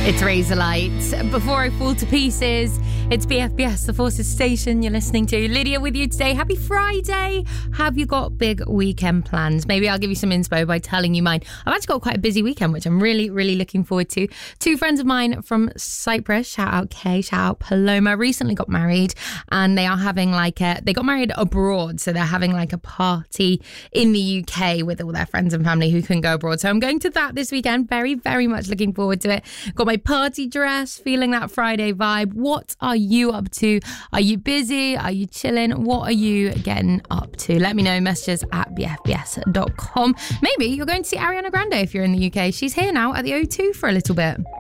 It's Razorlight. Before I fall to pieces, it's BFBS, the Forces Station. You're listening to Lydia with you today. Happy Friday. Have you got big weekend plans? Maybe I'll give you some inspo by telling you mine. I've actually got quite a busy weekend, which I'm really, really looking forward to. Two friends of mine from Cyprus, shout out Kay, shout out Paloma, recently got married, and they are having they got married abroad. So they're having like a party in the UK with all their friends and family who can go abroad. So I'm going to that this weekend. Very, very much looking forward to it. Got my party dress, feeling that Friday vibe. What are you up to? Are you busy? Are you chilling? What are you getting up to? Let me know. Messages at bfbs.com. Maybe you're going to see Ariana Grande if you're in the UK. She's here now at the O2 for a little bit.